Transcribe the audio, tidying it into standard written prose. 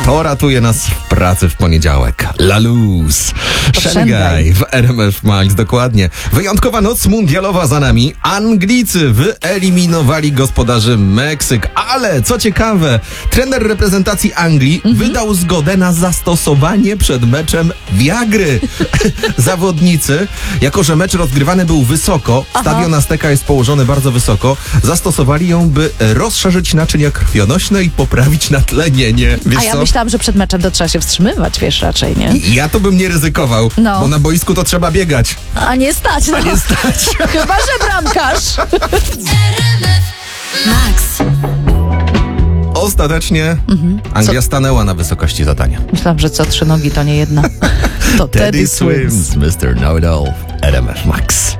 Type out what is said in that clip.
To ratuje nas w pracy w poniedziałek. La Luz. Szangaj w RMF Max, dokładnie. Wyjątkowa noc mundialowa za nami. Anglicy wyeliminowali gospodarzy Meksyk. Ale co ciekawe, trener reprezentacji Anglii wydał zgodę na zastosowanie przed meczem Viagry. Zawodnicy, jako że mecz rozgrywany był wysoko, stadion Azteca jest położony bardzo wysoko, zastosowali ją, by rozszerzyć naczynia krwionośne i poprawić natlenienie. Wiesz A ja co? myślałam, że przed meczem to trzeba się wstrzymywać, wiesz, raczej, nie? Ja to bym nie ryzykował, No. bo na boisku to trzeba biegać. A nie stać, no. Nie stać. Chyba, że bramkarz. Max. Ostatecznie Anglia stanęła na wysokości zadania. Myślałam, że co 3 nogi to nie jedna. To Teddy Swims, Mr. Know-It-All, RMF Max.